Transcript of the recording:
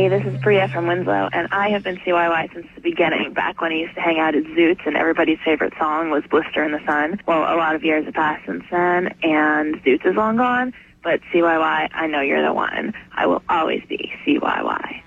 Hey, this is Bria from Winslow, and I have been CYY since the beginning, back when I used to hang out at Zoots and everybody's favorite song was Blister in the Sun. Well, a lot of years have passed since then, and Zoots is long gone, but CYY, I know you're the one. I will always be CYY.